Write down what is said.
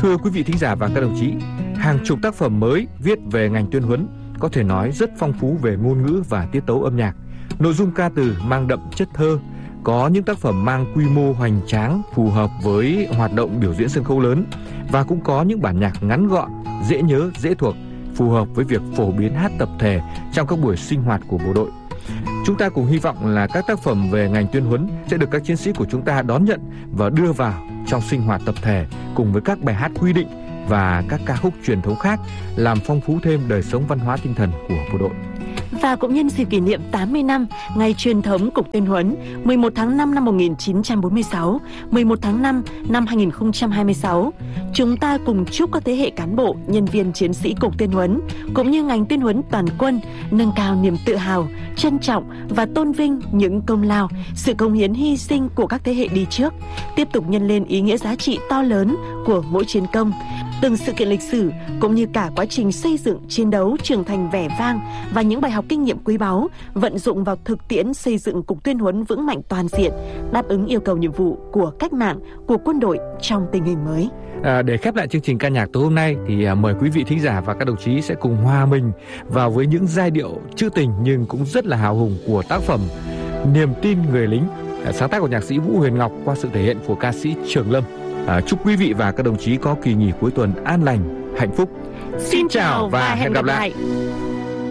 Thưa quý vị thính giả và các đồng chí, hàng chục tác phẩm mới viết về ngành tuyên huấn có thể nói rất phong phú về ngôn ngữ và tiết tấu âm nhạc. Nội dung ca từ mang đậm chất thơ, có những tác phẩm mang quy mô hoành tráng phù hợp với hoạt động biểu diễn sân khấu lớn, và cũng có những bản nhạc ngắn gọn, dễ nhớ, dễ thuộc, phù hợp với việc phổ biến hát tập thể trong các buổi sinh hoạt của bộ đội. Chúng ta cùng hy vọng là các tác phẩm về ngành tuyên huấn sẽ được các chiến sĩ của chúng ta đón nhận và đưa vào trong sinh hoạt tập thể cùng với các bài hát quy định và các ca khúc truyền thống khác, làm phong phú thêm đời sống văn hóa tinh thần của bộ đội. Và cũng nhân dịp kỷ niệm 80 năm ngày truyền thống Cục Tuyên huấn 11 tháng 5 năm 1946, 11 tháng 5 năm 2026, chúng ta cùng chúc các thế hệ cán bộ, nhân viên chiến sĩ Cục Tuyên huấn cũng như ngành tuyên huấn toàn quân nâng cao niềm tự hào, trân trọng và tôn vinh những công lao, sự cống hiến hy sinh của các thế hệ đi trước, tiếp tục nhân lên ý nghĩa giá trị to lớn của mỗi chiến công, từng sự kiện lịch sử cũng như cả quá trình xây dựng, chiến đấu trưởng thành vẻ vang và những bài học kinh nghiệm quý báu vận dụng vào thực tiễn xây dựng Cục Tuyên huấn vững mạnh toàn diện, đáp ứng yêu cầu nhiệm vụ của cách mạng, của quân đội trong tình hình mới. Để khép lại chương trình ca nhạc tối hôm nay thì mời quý vị thính giả và các đồng chí sẽ cùng hòa mình vào với những giai điệu trữ tình nhưng cũng rất là hào hùng của tác phẩm Niềm tin người lính, sáng tác của nhạc sĩ Vũ Huyền Ngọc qua sự thể hiện của ca sĩ Trường Lâm. Chúc quý vị và các đồng chí có kỳ nghỉ cuối tuần an lành, hạnh phúc. Xin chào và hẹn gặp lại.